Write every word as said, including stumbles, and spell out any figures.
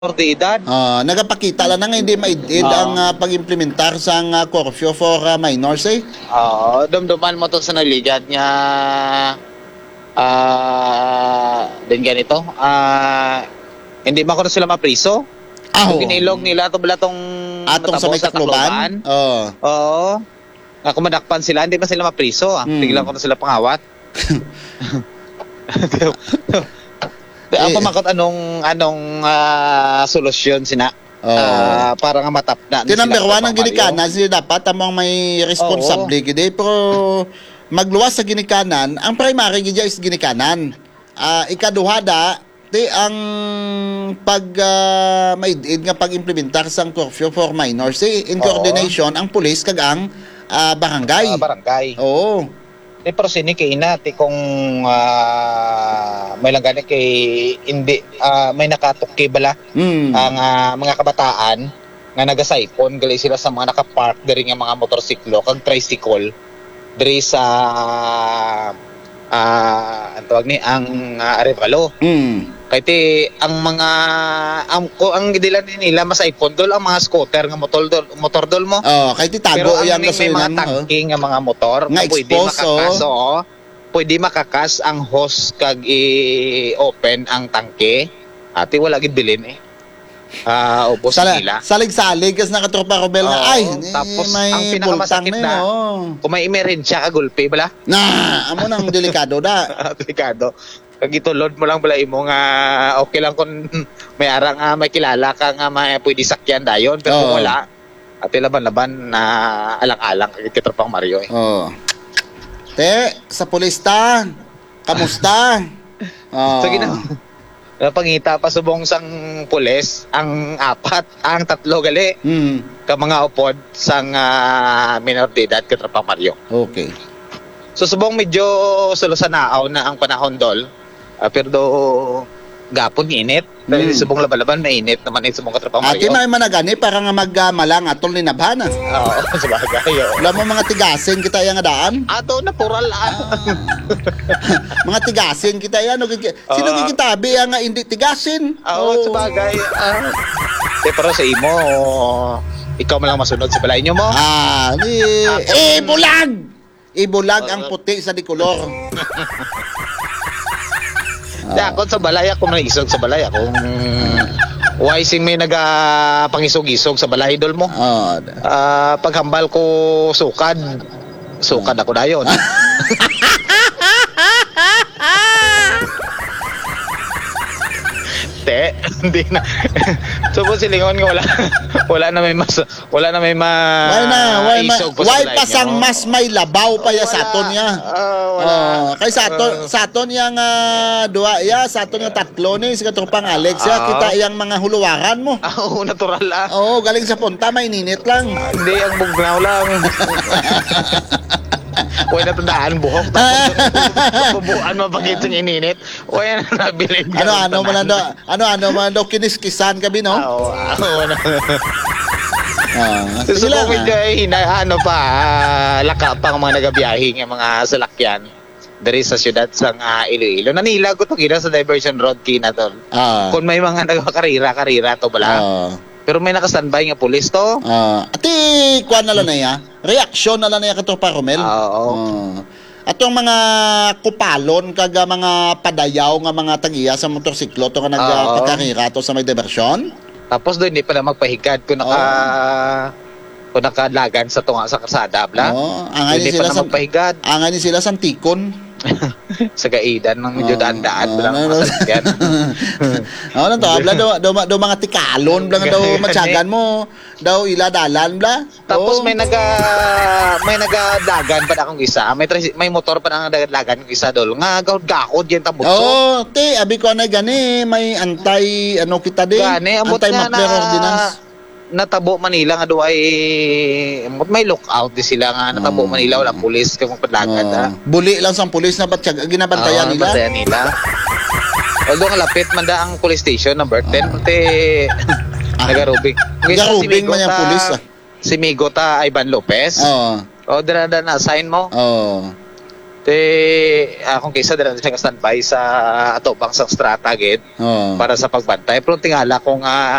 Ordidad. Ah, nagapakita lang nga hindi maidid Ah. ang ah, pag-implementar sa ah, curfew for ah, minors eh. Oo, dumduman mo to sa naligad nga ah din ganito. Ah hindi man ko na sila mapriso. Ah, Kung ginilog nila to bala tong atong sa may Tacloban. Oo. Oo. Nga kumadakpan sila, hindi man sila mapriso. Ah. Hmm. Biglang ko na sila pangawat. Di Eh, ako makot anong anong ah, solusyon sina Oo. ah, para nga matapna Ti number one ang ginikanan sila dapat among may responsable gid eh. Pero magluwas sa ginikanan, ang primary gid is ginikanan. Ah, ikaduha da ti ang pag ah, maidid nga pag-implementar sang curfew for minors eh, in Oo. coordination ang pulis kag ang ah, barangay. Ah, barangay. Oo. Di pero sini kay ina ti kung ah, may lang gani kay hindi ah, may nakatukki bala Hmm. ang ah, mga kabataan nga nagasaipon gali sila sa mga nakapark diri nga mga motorsiklo kag tricycle diri sa ah ang tawag ni ang ah, Arevalo. Hmm. Kay ti ang mga ang ko ang gidilan nila masaipon dol ang mga scooter nga motor dol motor dol mo. Oh, kay ti Pero tago ang yang may, may mga gasolinan. tangke nga mga motor Nga pwede expose, makakas oh. oo. Pwede makakas ang hose kag i-open ang tangke. Ati wala gid bilin eh. Ah, ubos Sala, nila. salig-salig kas nakatropa ko bel nga Oo, ay tapos may ang bultang pinakamasakit na, na, oh. Kung may emerensya ka gulpi bala. Na, amo nang delikado da. Delikado. Kag itulod mo lang bala imo nga okay lang kung may ara nga may kilala ka nga may pwede sakyan dayon pero kung Oo. wala ati laban-laban na alang-alang kag kitropang Mario eh. Oh. Te, sa pulis ta. Kamusta? Oh. Sige na. Napangita pa subong sang pulis ang apat, ang tatlo gali Hmm. ka mga upod sang ah, minor de edad kitropang Mario. Okay. So subong medyo sulusanaaw na ang panahon dol. Uh, pero do gapon init. Dahil Mm. subong laban-laban mainit naman yung subong katrapang Ati Mario. may managani para nga magmalang atol ni Nabhana. Oo, sa bagay. oo. Alam mo mga tigasin kita yang daan? Ato natural ah. Mga tigasin kita yan. Sino Oo. gigitabi ang nga hindi tigasin? Oo, sa bagay. Ah. Eh, pero sa imo, ikaw man lang masunod sa balay nyo mo. Ah, di, Ako- eh, bulag! Ibulag ang puti sa dikolor. Di ako sa balay, ako naisog sa balay. Ako, why sing may nagapangisog-isog sa balay dol mo? Oh, Ah, paghambal ko sukad. Sukad ako dayon. Te, hindi na. So po silingon nga wala wala na may mas wala na may ma why na, why, ma, isog pa sa why balay pa niyo. sang mas may labaw pa ya Wala. sa aton niya? Ah, wala. Oh, kay sa aton, Ah. sa aton yang ah, duwa ya, sa aton nga tatlo ni sa katropang Alex ya, Ah. kita yang mga huluwaran mo. Ah, oo, natural ah. Oo, galing sa punta, may ninit lang. Hindi, ang bugnaw lang. Huwag na tandaan buhok. Tapos bubuan mo pag itong ininit. Huwag na nabilin ka. Ano ano man do, ano ano man do kiniskisan kabi no? Oo, oo. Ah, sige Susuko lang. medyo ah. eh, hina, ano pa, ah, laka pa ang mga nagabiyahe ng mga salakyan. Dari sa syudad sa uh, Iloilo. Nanila ko to gina sa diversion road kina to. Ah. Kung may mga nagkakarira-karira to bala. Ah. Pero may nakastandby nga pulis to. Ah, ati kuan na lang na ya. Reaksyon na lang na ya katropa Romel. Oo. Ah. Atong mga kupalon kag ah, mga padayaw nga mga tagiya sa motorsiklo to nga Oo. nagpakarira to sa may diversyon. Tapos doon hindi pa na magpahigad kung naka kung nakalagan sa tunga sa kalsada bla. Oo, angay Hindi ni pa sila na sa magpahigad angay ni sila sa tikon. sa gaidan ng medyo Oo. daan-daan Oo, bla ano, mga sasakyan. Oo lang to, abla do, do, do mga tikalon bla nga daw Gani. matyagan mo, daw iladalan bla. Tapos Oo. may naga may nagadagan pa na akong isa. May tri- may motor pa na nagadagan kong isa dol. Nga gahod yan tabutso. Oo, te, abi ko na gani, may antay, ano kita din, Gani, amot antay nga Macler na ordinance. natabo Manila nga do ay amot may lookout di sila nga natabo Mm. Manila wala pulis kung pagdagan Oo. ha. Buli lang sa pulis na ba't ginabantayan Oo, nila. bantayan nila. Although nga lapit man da ang police station number ten pati nagarubing. Nagarubing man yung pulis, ah. Si Migo ta Ivan Lopez. Oo. O dira na assign mo. Oo. Te akong kaysa dira siya standby sa atubang sa strata gid Oo. para sa pagbantay. Pero tingala kung ah,